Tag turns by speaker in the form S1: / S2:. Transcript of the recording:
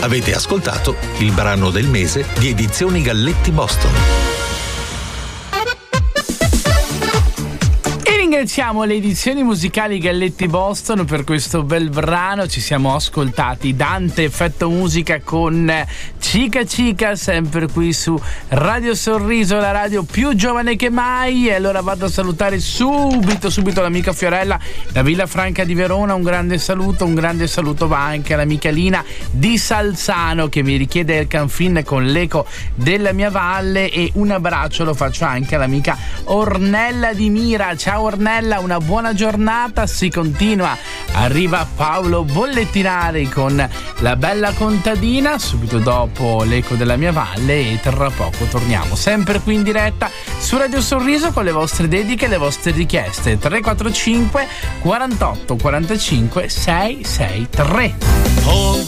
S1: Avete ascoltato il brano del mese di Edizioni Galletti Boston.
S2: Ringraziamo le edizioni musicali Galletti Boston per questo bel brano. Ci siamo ascoltati Dante Effetto Musica con Chica Chica, sempre qui su Radio Sorriso, la radio più giovane che mai. E allora vado a salutare subito l'amica Fiorella da Villafranca di Verona. Un grande saluto va anche all'amica Lina di Salzano che mi richiede il Canfin con l'eco della mia valle, e un abbraccio lo faccio anche all'amica Ornella di Mira. Ciao Ornella, una buona giornata. Si continua, arriva Paolo Bollettinari con La Bella Contadina, subito dopo l'eco della mia valle, e tra poco torniamo sempre qui in diretta su Radio Sorriso con le vostre dediche e le vostre richieste. 345 48 45 663.